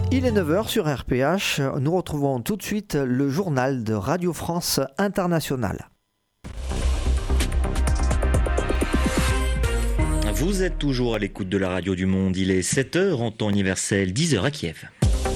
Il est 9h sur RPH. Nous retrouvons tout de suite le journal de Radio France Internationale. Vous êtes toujours à l'écoute de la radio du monde. Il est 7h en temps universel, 10h à Kiev.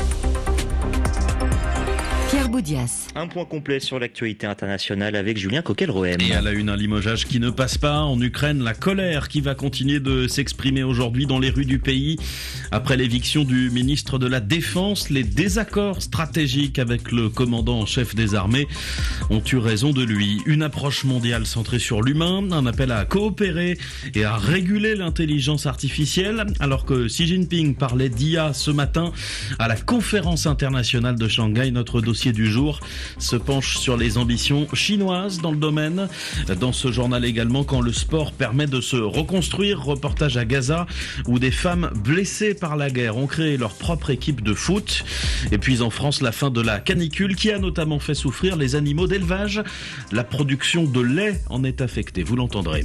Pierre Boudias. Un point complet sur l'actualité internationale avec Julien Coquel-Rohem. Et à la une, un limogeage qui ne passe pas. En Ukraine, la colère qui va continuer de s'exprimer aujourd'hui dans les rues du pays. Après l'éviction du ministre de la Défense, les désaccords stratégiques avec le commandant en chef des armées ont eu raison de lui. Une approche mondiale centrée sur l'humain, un appel à coopérer et à réguler l'intelligence artificielle, alors que Xi Jinping parlait d'IA ce matin à la conférence internationale de Shanghai. Notre dossier du jour se penche sur les ambitions chinoises dans le domaine. Dans ce journal également, quand le sport permet de se reconstruire, reportage à Gaza où des femmes blessées par la guerre ont créé leur propre équipe de foot. Et puis en France, la fin de la canicule qui a notamment fait souffrir les animaux d'élevage. La production de lait en est affectée, vous l'entendrez.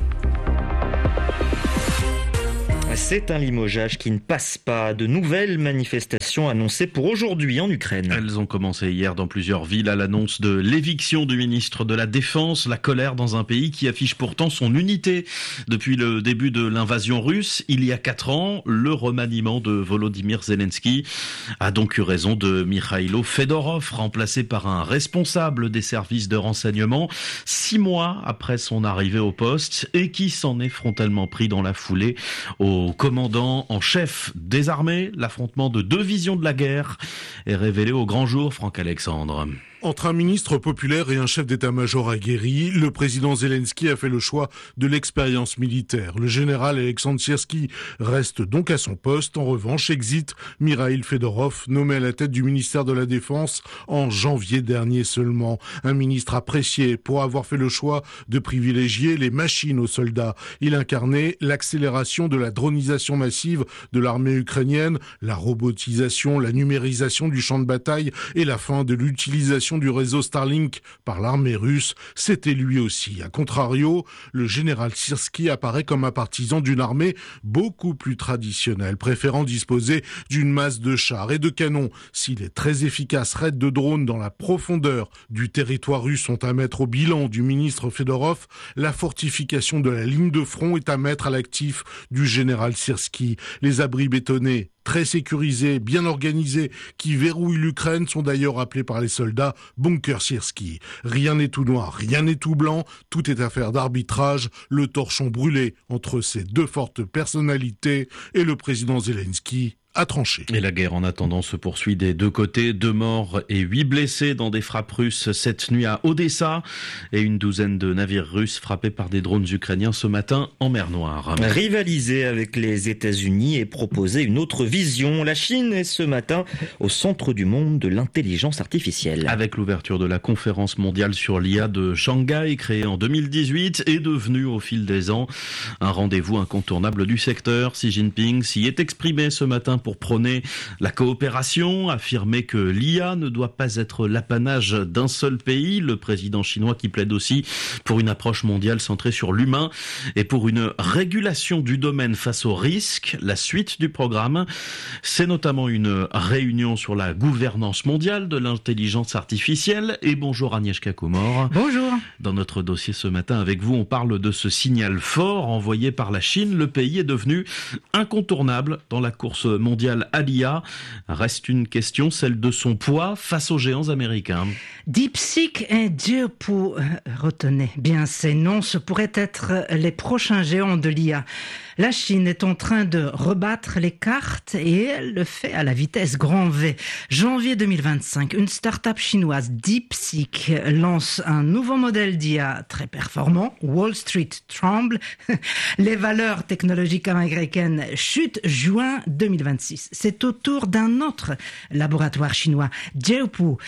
C'est un limogeage qui ne passe pas. De nouvelles manifestations annoncées pour aujourd'hui en Ukraine. Elles ont commencé hier dans plusieurs villes à l'annonce de l'éviction du ministre de la Défense. La colère dans un pays qui affiche pourtant son unité. Depuis le début de l'invasion russe, il y a 4 ans, le remaniement de Volodymyr Zelensky a donc eu raison de Mikhailo Fedorov, remplacé par un responsable des services de renseignement 6 mois après son arrivée au poste et qui s'en est frontalement pris dans la foulée au commandant en chef des armées. L'affrontement de 2 visions de la guerre est révélé au grand jour, Franck Alexandre. Entre un ministre populaire et un chef d'état-major aguerri, le président Zelensky a fait le choix de l'expérience militaire. Le général Alexandre Syrski reste donc à son poste. En revanche, exit Mikhail Fedorov, nommé à la tête du ministère de la Défense en janvier dernier seulement. Un ministre apprécié pour avoir fait le choix de privilégier les machines aux soldats. Il incarnait l'accélération de la dronisation massive de l'armée ukrainienne, la robotisation, la numérisation du champ de bataille et la fin de l'utilisation du réseau Starlink par l'armée russe. C'était lui aussi. A contrario, le général Syrski apparaît comme un partisan d'une armée beaucoup plus traditionnelle, préférant disposer d'une masse de chars et de canons. Si les très efficaces raids de drones dans la profondeur du territoire russe sont à mettre au bilan du ministre Fedorov, la fortification de la ligne de front est à mettre à l'actif du général Syrski. Les abris bétonnés, très sécurisés, bien organisés, qui verrouillent l'Ukraine sont d'ailleurs appelés par les soldats bunker Syrski. Rien n'est tout noir, rien n'est tout blanc, tout est affaire d'arbitrage, le torchon brûlé entre ces 2 fortes personnalités et le président Zelensky a tranché. Et la guerre en attendant se poursuit des 2 côtés. 2 morts et 8 blessés dans des frappes russes cette nuit à Odessa et une douzaine de navires russes frappés par des drones ukrainiens ce matin en mer Noire. Rivaliser avec les États-Unis et proposer une autre vision. La Chine est ce matin au centre du monde de l'intelligence artificielle. Avec l'ouverture de la conférence mondiale sur l'IA de Shanghai, créée en 2018, est devenue au fil des ans un rendez-vous incontournable du secteur. Xi Jinping s'y est exprimé ce matin pour prôner la coopération, affirmer que l'IA ne doit pas être l'apanage d'un seul pays. Le président chinois qui plaide aussi pour une approche mondiale centrée sur l'humain et pour une régulation du domaine face aux risques. La suite du programme, c'est notamment une réunion sur la gouvernance mondiale de l'intelligence artificielle. Et bonjour Agnieszka Kumor. Bonjour. Dans notre dossier ce matin avec vous, on parle de ce signal fort envoyé par la Chine. Le pays est devenu incontournable dans la course mondiale à l'IA. Reste une question, celle de son poids face aux géants américains. DeepSeek et Zhipu, retenez bien ces noms, ce pourraient être les prochains géants de l'IA. La Chine est en train de rebattre les cartes et elle le fait à la vitesse grand V. Janvier 2025, une start-up chinoise, DeepSeek, lance un nouveau modèle d'IA très performant. Wall Street tremble. Les valeurs technologiques américaines chutent juin 2026. C'est au tour d'un autre laboratoire chinois, Zhipu,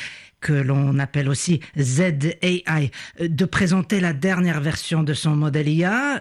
que l'on appelle aussi ZAI, de présenter la dernière version de son modèle IA,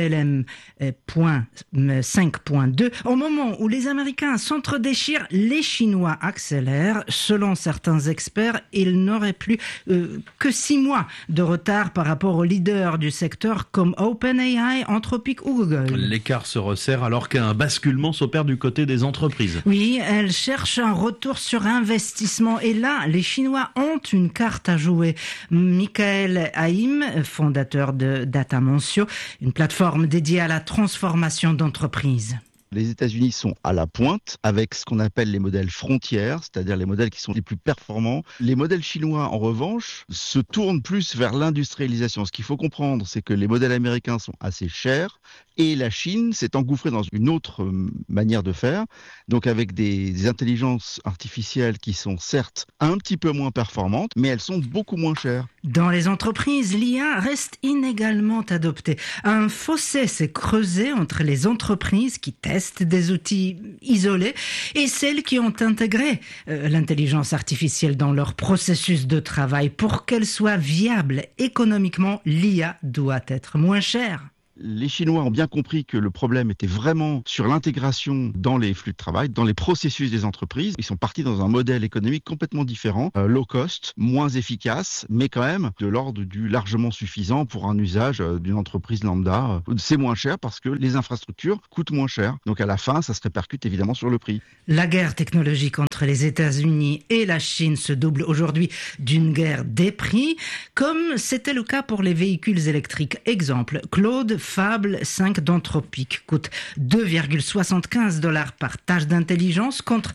GLM.5.2. Au moment où les Américains s'entre-déchirent, les Chinois accélèrent. Selon certains experts, ils n'auraient plus que 6 mois de retard par rapport aux leaders du secteur comme OpenAI, Anthropic ou Google. L'écart se resserre alors qu'un basculement s'opère du côté des entreprises. Oui, elles cherchent un retour sur investissement. Et là, les Chinois ont une carte à jouer. Michael Haïm, fondateur de Datamentio, une plateforme dédiée à la transformation d'entreprises. Les États-Unis sont à la pointe avec ce qu'on appelle les modèles frontières, c'est-à-dire les modèles qui sont les plus performants. Les modèles chinois, en revanche, se tournent plus vers l'industrialisation. Ce qu'il faut comprendre, c'est que les modèles américains sont assez chers et la Chine s'est engouffrée dans une autre manière de faire, donc avec des intelligences artificielles qui sont certes un petit peu moins performantes, mais elles sont beaucoup moins chères. Dans les entreprises, l'IA reste inégalement adoptée. Un fossé s'est creusé entre les entreprises qui testent des outils isolés et celles qui ont intégré l'intelligence artificielle dans leur processus de travail. Pour qu'elle soit viable économiquement, l'IA doit être moins chère. Les Chinois ont bien compris que le problème était vraiment sur l'intégration dans les flux de travail, dans les processus des entreprises. Ils sont partis dans un modèle économique complètement différent, low cost, moins efficace, mais quand même de l'ordre du largement suffisant pour un usage d'une entreprise lambda. C'est moins cher parce que les infrastructures coûtent moins cher. Donc à la fin, ça se répercute évidemment sur le prix. La guerre technologique entre les États-Unis et la Chine se double aujourd'hui d'une guerre des prix, comme c'était le cas pour les véhicules électriques. Exemple, Claude Fable 5 d'Anthropic coûte $2,75 par tâche d'intelligence contre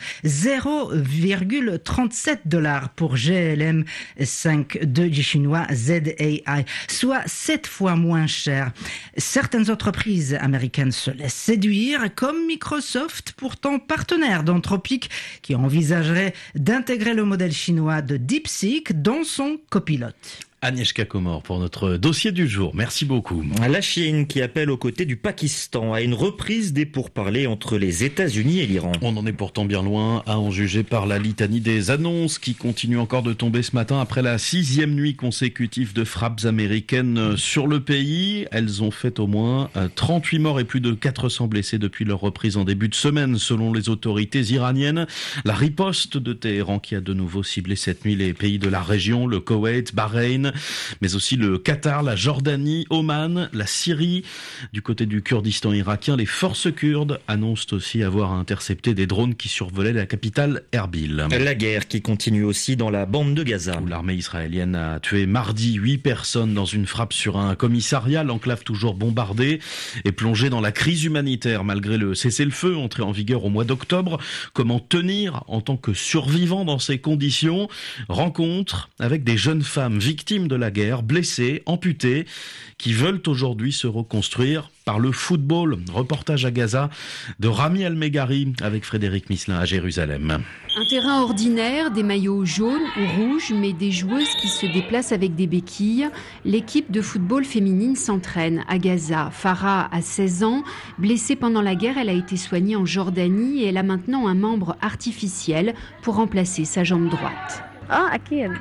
$0,37 pour GLM 5.2 du chinois ZAI, soit 7 fois moins cher. Certaines entreprises américaines se laissent séduire, comme Microsoft, pourtant partenaire d'Anthropic, qui envisagerait d'intégrer le modèle chinois de DeepSeek dans son copilote. Agnieszka Komor pour notre dossier du jour. Merci beaucoup. La Chine qui appelle aux côtés du Pakistan à une reprise des pourparlers entre les États-Unis et l'Iran. On en est pourtant bien loin, à en juger par la litanie des annonces qui continuent encore de tomber ce matin après la 6e nuit consécutive de frappes américaines sur le pays. Elles ont fait au moins 38 morts et plus de 400 blessés depuis leur reprise en début de semaine, selon les autorités iraniennes. La riposte de Téhéran qui a de nouveau ciblé cette nuit les pays de la région, le Koweït, Bahreïn, mais aussi le Qatar, la Jordanie, Oman, la Syrie. Du côté du Kurdistan irakien, les forces kurdes annoncent aussi avoir intercepté des drones qui survolaient la capitale Erbil. La guerre qui continue aussi dans la bande de Gaza. Où l'armée israélienne a tué mardi 8 personnes dans une frappe sur un commissariat. L'enclave toujours bombardée et plongée dans la crise humanitaire malgré le cessez-le-feu entré en vigueur au mois d'octobre. Comment tenir en tant que survivant dans ces conditions? Rencontre avec des jeunes femmes victimes de la guerre, blessés, amputés, qui veulent aujourd'hui se reconstruire par le football. Reportage à Gaza de Rami Al-Meghari avec Frédéric Misselin à Jérusalem. Un terrain ordinaire, des maillots jaunes ou rouges, mais des joueuses qui se déplacent avec des béquilles. L'équipe de football féminine s'entraîne à Gaza. Farah a 16 ans. Blessée pendant la guerre, elle a été soignée en Jordanie et elle a maintenant un membre artificiel pour remplacer sa jambe droite. Ah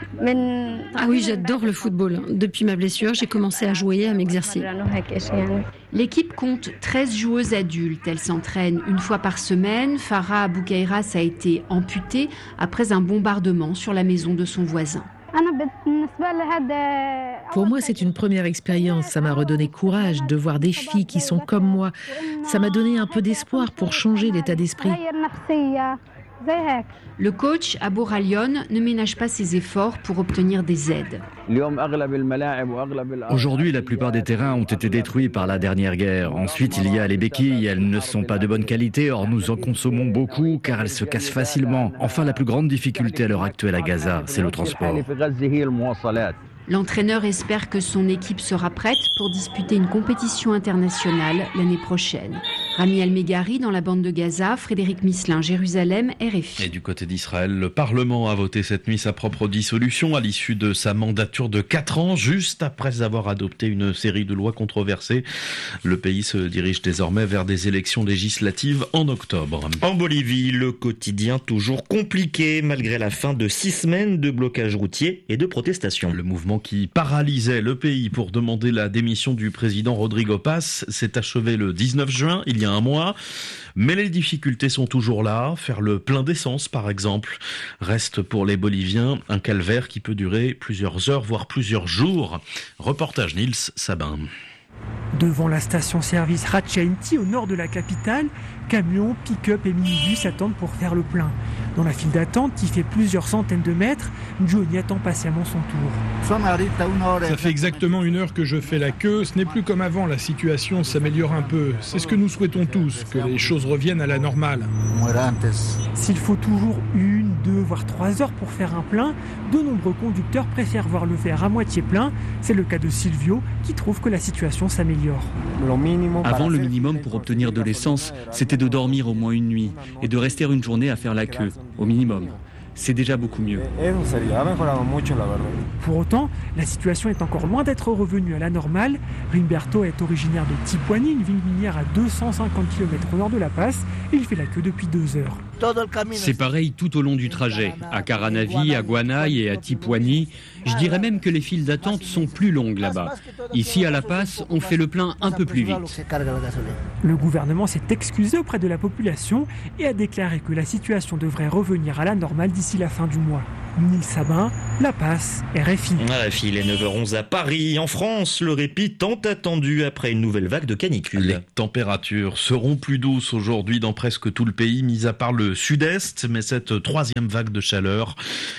oui, j'adore le football. Depuis ma blessure, j'ai commencé à jouer et à m'exercer. L'équipe compte 13 joueuses adultes. Elles s'entraînent une fois par semaine. Farah Boukairas a été amputée après un bombardement sur la maison de son voisin. Pour moi, c'est une première expérience. Ça m'a redonné courage de voir des filles qui sont comme moi. Ça m'a donné un peu d'espoir pour changer d'état d'esprit. Le coach Abou Ralion ne ménage pas ses efforts pour obtenir des aides. Aujourd'hui, la plupart des terrains ont été détruits par la dernière guerre. Ensuite, il y a les béquilles. Elles ne sont pas de bonne qualité, or nous en consommons beaucoup car elles se cassent facilement. Enfin, la plus grande difficulté à l'heure actuelle à Gaza, c'est le transport. L'entraîneur espère que son équipe sera prête pour disputer une compétition internationale l'année prochaine. Rami El-Megari dans la bande de Gaza, Frédéric Misselin, Jérusalem, RFI. Et du côté d'Israël, le Parlement a voté cette nuit sa propre dissolution à l'issue de sa mandature de 4 ans, juste après avoir adopté une série de lois controversées. Le pays se dirige désormais vers des élections législatives en octobre. En Bolivie, le quotidien toujours compliqué malgré la fin de 6 semaines de blocage routier et de protestations. Le mouvement qui paralysait le pays pour demander la démission du président Rodrigo Paz s'est achevé le 19 juin, il y a un mois. Mais les difficultés sont toujours là. Faire le plein d'essence, par exemple, reste pour les Boliviens un calvaire qui peut durer plusieurs heures, voire plusieurs jours. Reportage Nils Sabin. Devant la station-service Ratchainti, au nord de la capitale, camions, pick-up et minibus attendent pour faire le plein. Dans la file d'attente, qui fait plusieurs centaines de mètres, Johnny attend patiemment son tour. Ça fait exactement 1 heure que je fais la queue. Ce n'est plus comme avant, la situation s'améliore un peu. C'est ce que nous souhaitons tous, que les choses reviennent à la normale. S'il faut toujours 1, 2, voire 3 heures pour faire un plein, de nombreux conducteurs préfèrent voir le verre à moitié plein. C'est le cas de Silvio, qui trouve que la situation s'améliore. Avant, le minimum pour obtenir de l'essence, c'était de dormir au moins une nuit et de rester une journée à faire la queue, au minimum. C'est déjà beaucoup mieux. Pour autant, la situation est encore loin d'être revenue à la normale. Rimberto est originaire de Tipuani, une ville minière à 250 km au nord de La Paz, et il fait la queue depuis 2 heures. C'est pareil tout au long du trajet. À Caranavi, à Guanay et à Tipuani, je dirais même que les files d'attente sont plus longues là-bas. Ici, à La Paz, on fait le plein un peu plus vite. Le gouvernement s'est excusé auprès de la population et a déclaré que la situation devrait revenir à la normale d'ici la fin du mois. Nils Sabin, La Paz, RFI. RFI, les 9h11 à Paris. En France, le répit tant attendu après une nouvelle vague de canicule. Les températures seront plus douces aujourd'hui dans presque tout le pays, mis à part le sud-est, mais cette 3e vague de chaleur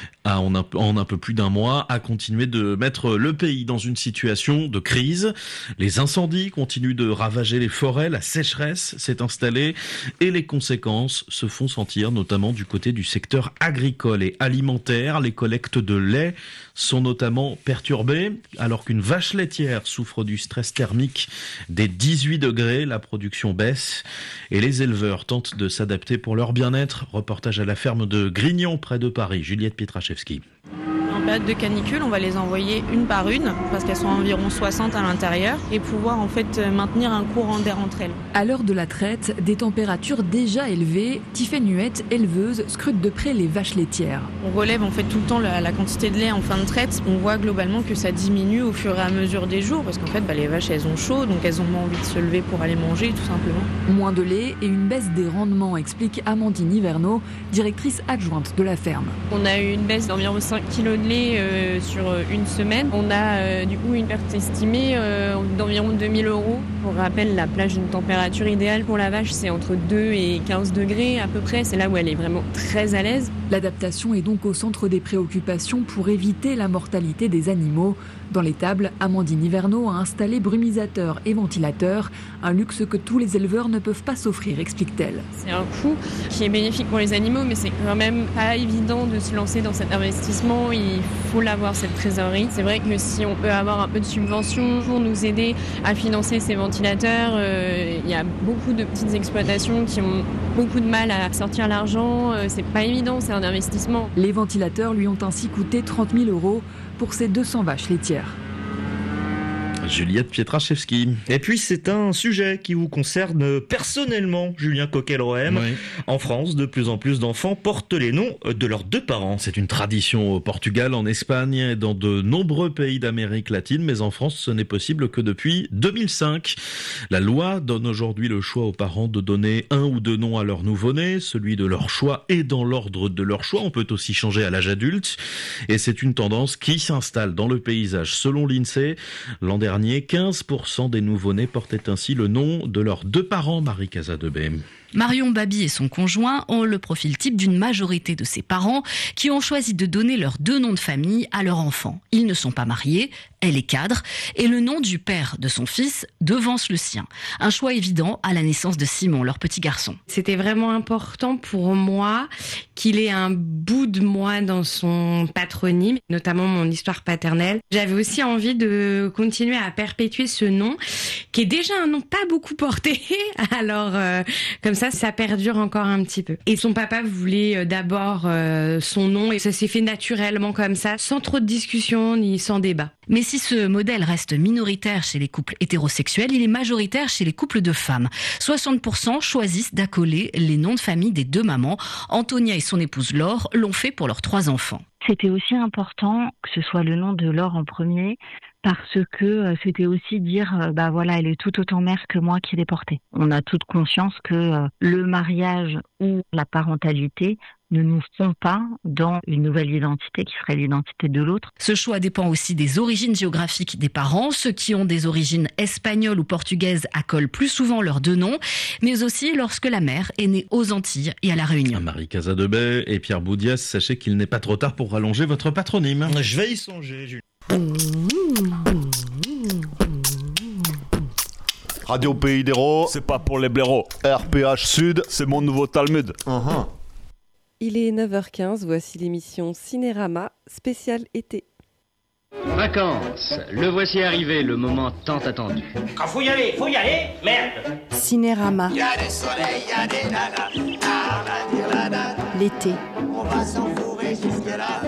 en un peu plus d'1 mois a continué de mettre le pays dans une situation de crise. Les incendies continuent de ravager les forêts, la sécheresse s'est installée et les conséquences se font sentir notamment du côté du secteur agricole et alimentaire. Les collectes de lait sont notamment perturbées alors qu'une vache laitière souffre du stress thermique des 18 degrés. La production baisse et les éleveurs tentent de s'adapter pour leur bien-être. Reportage à la ferme de Grignan près de Paris. Juliette Pietraszewski. En période de canicule, on va les envoyer une par une, parce qu'elles sont environ 60 à l'intérieur, et pouvoir en fait maintenir un courant d'air entre elles. À l'heure de la traite, des températures déjà élevées, Tiffany Nuette, éleveuse, scrute de près les vaches laitières. On relève en fait tout le temps la quantité de lait en fin de traite. On voit globalement que ça diminue au fur et à mesure des jours, parce qu'en fait les vaches elles ont chaud, donc elles ont moins envie de se lever pour aller manger tout simplement. Moins de lait et une baisse des rendements, explique Amandine Hiverneau, directrice adjointe de la ferme. On a eu une baisse d'environ 5 kg de lait sur une semaine. On a du coup une perte estimée d'environ 2 000 €. Pour rappel, la plage d'une température idéale pour la vache, c'est entre 2 et 15 degrés à peu près. C'est là où elle est vraiment très à l'aise. L'adaptation est donc au centre des préoccupations pour éviter la mortalité des animaux. Dans l'étable, Amandine Hiverneau a installé brumisateurs et ventilateurs, un luxe que tous les éleveurs ne peuvent pas s'offrir, explique-t-elle. C'est un coût qui est bénéfique pour les animaux, mais c'est quand même pas évident de se lancer dans cet investissement. Il faut l'avoir, cette trésorerie. C'est vrai que si on peut avoir un peu de subvention pour nous aider à financer ces ventilateurs, il y a beaucoup de petites exploitations qui ont beaucoup de mal à sortir l'argent. C'est pas évident, c'est un investissement. Les ventilateurs lui ont ainsi coûté 30 000 € pour ses 200 vaches laitières. Juliette Pietraszewski. Et puis c'est un sujet qui vous concerne personnellement, Julien Coquelroem. Oui. En France, de plus en plus d'enfants portent les noms de leurs 2 parents. C'est une tradition au Portugal, en Espagne et dans de nombreux pays d'Amérique latine, mais en France, ce n'est possible que depuis 2005. La loi donne aujourd'hui le choix aux parents de donner 1 ou 2 noms à leur nouveau-né, celui de leur choix et dans l'ordre de leur choix. On peut aussi changer à l'âge adulte. Et c'est une tendance qui s'installe dans le paysage. Selon l'INSEE, l'an dernier, 15% des nouveau-nés portaient ainsi le nom de leurs 2 parents, Marie Casadebé. Marion Babi et son conjoint ont le profil type d'une majorité de ses parents qui ont choisi de donner leurs 2 noms de famille à leur enfant. Ils ne sont pas mariés, elle est cadre, et le nom du père de son fils devance le sien. Un choix évident à la naissance de Simon, leur petit garçon. C'était vraiment important pour moi qu'il ait un bout de moi dans son patronyme, notamment mon histoire paternelle. J'avais aussi envie de continuer à perpétuer ce nom, qui est déjà un nom pas beaucoup porté, alors comme ça perdure encore un petit peu. Et son papa voulait d'abord son nom, et ça s'est fait naturellement comme ça, sans trop de discussion ni sans débat. Mais si ce modèle reste minoritaire chez les couples hétérosexuels, il est majoritaire chez les couples de femmes. 60% choisissent d'accoler les noms de famille des 2 mamans. Antonia et son épouse Laure l'ont fait pour leurs 3 enfants. C'était aussi important que ce soit le nom de Laure en premier, parce que c'était aussi dire, voilà, elle est tout autant mère que moi qui l'ai portée. On a toute conscience que le mariage ou la parentalité ne nous font pas dans une nouvelle identité qui serait l'identité de l'autre. Ce choix dépend aussi des origines géographiques des parents. Ceux qui ont des origines espagnoles ou portugaises accolent plus souvent leurs 2 noms, mais aussi lorsque la mère est née aux Antilles et à La Réunion. Marie Casadebey et Pierre Boudias, sachez qu'il n'est pas trop tard pour rallonger votre patronyme. Je vais y songer, Jules. Radio Pays d'Hérault, c'est pas pour les blaireaux. RPH Sud, c'est mon nouveau Talmud. Il est 9h15, voici l'émission Cinérama, spécial été. Vacances, le voici arrivé, le moment tant attendu. Quand faut y aller, merde. Cinérama. Y a des soleils, y a des nanas, l'été. On va s'enfourrer jusque-là,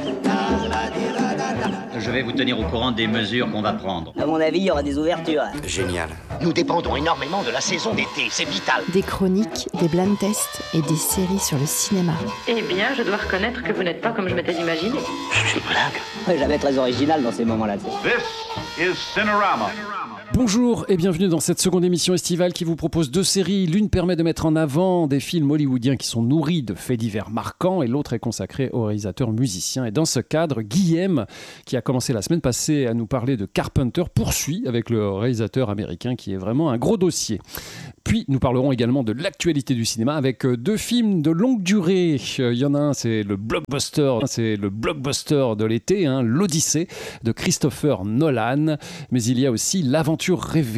Je vais vous tenir au courant des mesures qu'on va prendre. À mon avis, il y aura des ouvertures. Génial. Nous dépendons énormément de la saison d'été, c'est vital. Des chroniques, des blind tests et des séries sur le cinéma. Eh bien, je dois reconnaître que vous n'êtes pas comme je m'étais imaginé. C'est une blague. Jamais très original dans ces moments-là. This is Cinerama. Bonjour et bienvenue dans cette seconde émission estivale qui vous propose 2 séries. L'une permet de mettre en avant des films hollywoodiens qui sont nourris de faits divers marquants et l'autre est consacrée aux réalisateurs musiciens. Et dans ce cadre, Guillaume, qui a commencé la semaine passée à nous parler de Carpenter, poursuit avec le réalisateur américain qui est vraiment un gros dossier. Puis nous parlerons également de l'actualité du cinéma avec 2 films de longue durée. Il y en a un, c'est le blockbuster de l'été, l'Odyssée de Christopher Nolan. Mais il y a aussi l'aventure rêvée